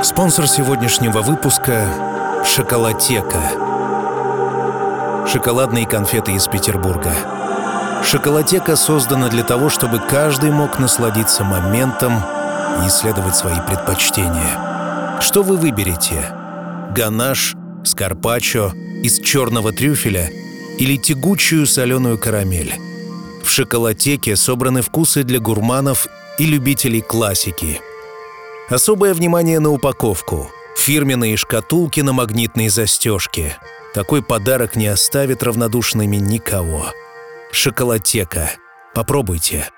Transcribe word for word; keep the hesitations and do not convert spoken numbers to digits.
Спонсор сегодняшнего выпуска — «Шоколатека». Шоколадные конфеты из Петербурга. «Шоколатека» создана для того, чтобы каждый мог насладиться моментом и исследовать свои предпочтения. Что вы выберете? Ганаш с карпаччо из черного трюфеля или тягучую соленую карамель? В «Шоколатеке» собраны вкусы для гурманов и любителей классики. Особое внимание на упаковку. Фирменные шкатулки на магнитной застежке. Такой подарок не оставит равнодушными никого. «Шоколатека». Попробуйте.